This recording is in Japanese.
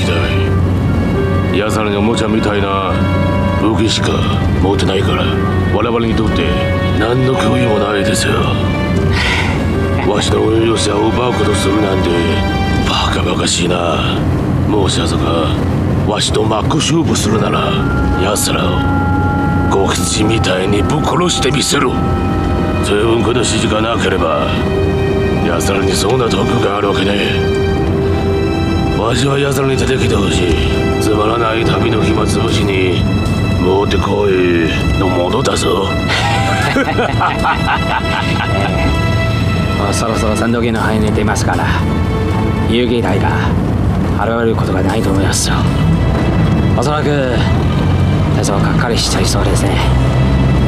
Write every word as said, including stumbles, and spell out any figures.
たい。奴らにおもちゃみたいな武器しか持ってないから、我々にとって何の脅威もないですよ。わしの運用者を奪うことするなんてバカバカしいな。もしやそかわしと真っ向勝負するなら、奴らをゴキチみたいにぶっ殺してみせろ。ゼウンコの指示がなければ奴らにそんな毒があるわけねえ。わしは奴らに出てきてほしい。つまらない旅の暇つぶしに持ってこいのものだぞ。 もうそろそろ三度家の範囲に出ますから、遊戯代が現れることがないと思いますよ。おそらく多少がっかりしちゃいそうですね。